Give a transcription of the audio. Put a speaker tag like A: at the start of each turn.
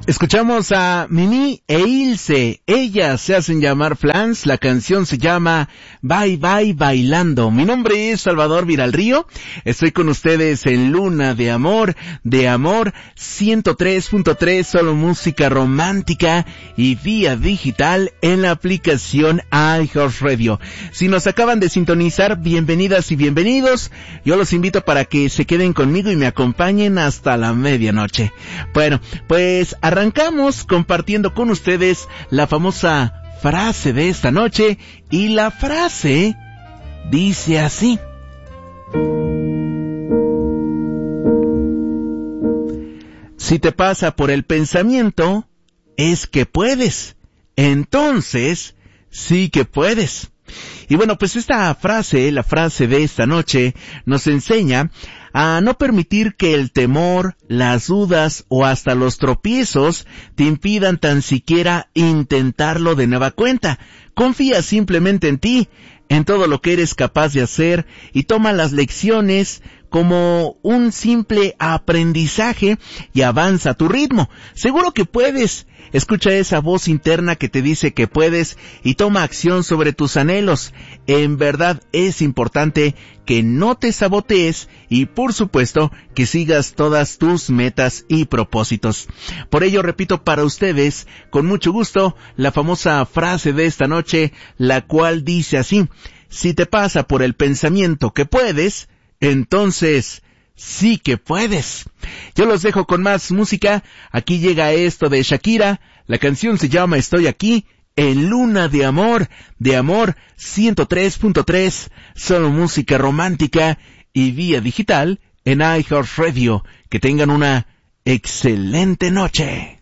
A: Escuchamos a Mimi e Ilse, ellas se hacen llamar Flans, la canción se llama Bye Bye Bailando. Mi nombre es Salvador Viralrío, estoy con ustedes en Luna de Amor 103.3, solo música romántica y vía digital en la aplicación iHeartRadio. Si nos acaban de sintonizar, bienvenidas y bienvenidos, yo los invito para que se queden conmigo y me acompañen hasta la medianoche. Bueno, pues arrancamos compartiendo con ustedes la famosa frase de esta noche, y la frase dice así: si te pasa por el pensamiento, es que puedes. Entonces, sí que puedes. Y bueno, pues esta frase, la frase de esta noche, nos enseña a no permitir que el temor, las dudas o hasta los tropiezos te impidan tan siquiera intentarlo de nueva cuenta. Confía simplemente en ti, en todo lo que eres capaz de hacer, y toma las lecciones como un simple aprendizaje y avanza a tu ritmo. Seguro que puedes. Escucha esa voz interna que te dice que puedes y toma acción sobre tus anhelos. En verdad es importante que no te sabotees y, por supuesto, que sigas todas tus metas y propósitos. Por ello, repito para ustedes, con mucho gusto, la famosa frase de esta noche, la cual dice así: si te pasa por el pensamiento que puedes, entonces sí que puedes. Yo los dejo con más música. Aquí llega esto de Shakira. La canción se llama Estoy Aquí, en Luna de Amor 103.3, solo música romántica y vía digital en iHeartRadio. Que tengan una excelente noche.